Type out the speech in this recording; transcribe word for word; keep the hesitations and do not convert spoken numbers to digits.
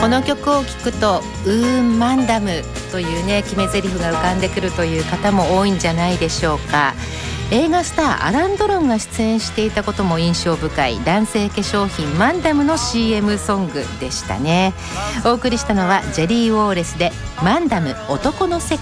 この曲を聴くとうーんマンダムというね決め台詞が浮かんでくるという方も多いんじゃないでしょうか。映画スターアラン・ドロンが出演していたことも印象深い男性化粧品マンダムの シーエム ソングでしたね。お送りしたのはジェリー・ウォーレスでマンダム男の世界。